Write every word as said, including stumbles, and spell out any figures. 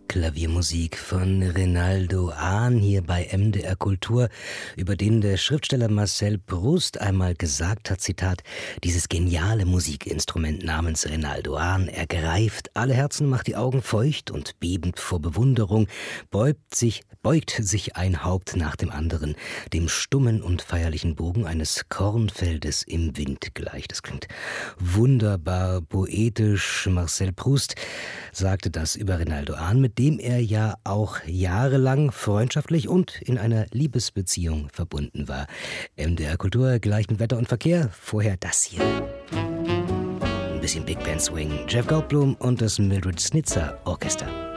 Klaviermusik von Rinaldo Ahn hier bei M D R Kultur, über den der Schriftsteller Marcel Proust einmal gesagt hat, Zitat, dieses geniale Musikinstrument namens Rinaldo Ahn ergreift alle Herzen, macht die Augen feucht und bebend vor Bewunderung, beugt sich, beugt sich ein Haupt nach dem anderen, dem stummen und feierlichen Bogen eines Kornfeldes im Wind gleich. Das klingt wunderbar poetisch. Marcel Proust sagte das über Rinaldo Ahn, mit dem er ja auch jahrelang freundschaftlich und in einer Liebesbeziehung verbunden war. M D R Kultur gleich mit Wetter und Verkehr. Vorher das hier. Ein bisschen Big Band Swing. Jeff Goldblum und das Mildred Snitzer Orchester.